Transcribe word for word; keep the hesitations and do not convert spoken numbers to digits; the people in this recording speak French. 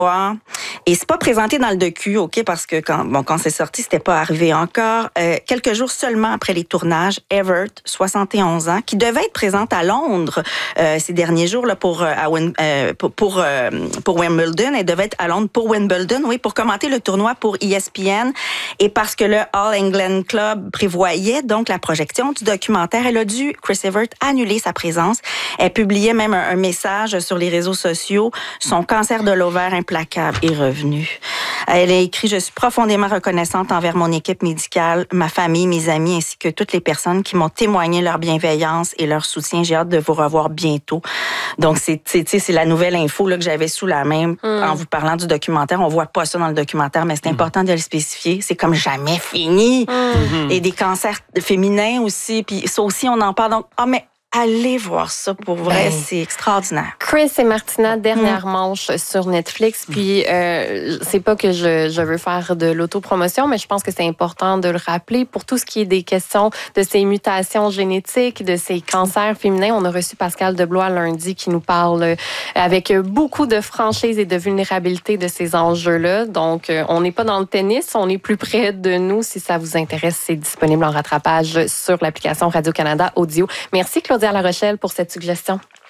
Et c'est pas présenté dans le docu, OK, parce que quand, bon, quand c'est sorti, c'était pas arrivé encore. Euh, quelques jours seulement après les tournages, Evert, soixante et onze ans, qui devait être présente à Londres euh, ces derniers jours là, pour, euh, à Win, euh, pour, pour, euh, pour Wimbledon. Elle devait être à Londres pour Wimbledon, oui, pour commenter le tournoi pour E S P N. Et parce que le All England Club prévoyait donc la projection du documentaire, elle a dû, Chris Evert, annuler sa présence. Elle publiait même un, un message sur les réseaux sociaux. Son cancer de l'ovaire implacable est revenu. Elle a écrit « Je suis profondément reconnaissante envers mon équipe médicale, ma famille, mes amis, ainsi que toutes les personnes qui m'ont témoigné leur bienveillance et leur soutien. J'ai hâte de vous revoir bientôt. » Donc, c'est, c'est, c'est la nouvelle info là, que j'avais sous la main mm. en vous parlant du documentaire. On voit pas ça dans le documentaire, mais c'est mm. important de le spécifier. C'est comme jamais fini. Mm. Et des cancers féminins aussi. Puis ça aussi, on en parle. Donc, ah, mais allez voir ça pour vrai, ben, c'est extraordinaire. Chris et Martina, dernière mmh. manche sur Netflix. Puis, euh, c'est pas que je, je veux faire de l'autopromotion, mais je pense que c'est important de le rappeler pour tout ce qui est des questions de ces mutations génétiques, de ces cancers féminins. On a reçu Pascal Deblois lundi qui nous parle avec beaucoup de franchise et de vulnérabilité de ces enjeux-là. Donc, on n'est pas dans le tennis, on est plus près de nous. Si ça vous intéresse, c'est disponible en rattrapage sur l'application Radio-Canada Audio. Merci Claudia La Rochelle pour cette suggestion.